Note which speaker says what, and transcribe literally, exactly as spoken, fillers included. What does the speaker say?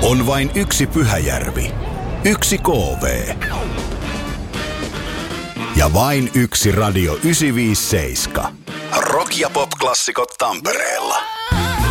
Speaker 1: On vain yksi Pyhäjärvi, yksi K V ja vain yksi Radio yhdeksänsataaviisikymmentäseitsemän. Rock- ja pop-klassikot Tampereella.